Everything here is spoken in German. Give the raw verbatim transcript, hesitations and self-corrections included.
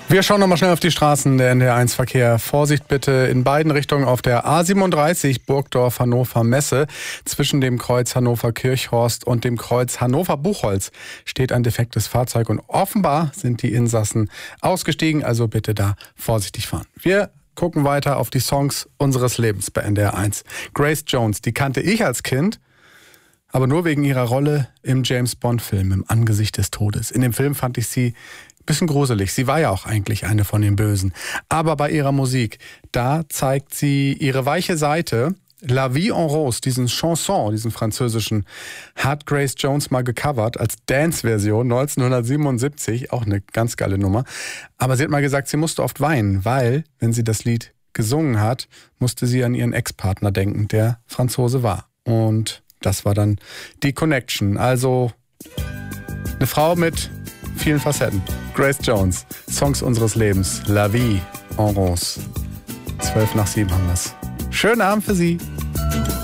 Wir schauen nochmal schnell auf die Straßen, der N D R eins Verkehr. Vorsicht bitte in beiden Richtungen auf der A siebenunddreißig Burgdorf-Hannover-Messe. Zwischen dem Kreuz Hannover-Kirchhorst und dem Kreuz Hannover-Buchholz steht ein defektes Fahrzeug und offenbar sind die Insassen ausgestiegen, also bitte da vorsichtig fahren. Wir gucken weiter auf die Songs unseres Lebens bei N D R eins. Grace Jones, die kannte ich als Kind, aber nur wegen ihrer Rolle im James-Bond-Film Im Angesicht des Todes. In dem Film fand ich sie ein bisschen gruselig. Sie war ja auch eigentlich eine von den Bösen. Aber bei ihrer Musik, da zeigt sie ihre weiche Seite. La Vie en Rose, diesen Chanson, diesen französischen, hat Grace Jones mal gecovert als Dance-Version neunzehnhundertsiebenundsiebzig. Auch eine ganz geile Nummer. Aber sie hat mal gesagt, sie musste oft weinen, weil, wenn sie das Lied gesungen hat, musste sie an ihren Ex-Partner denken, der Franzose war. Und das war dann die Connection. Also eine Frau mit vielen Facetten. Grace Jones, Songs unseres Lebens, La Vie en Rose. Zwölf nach sieben haben wir's. Schönen Abend für Sie.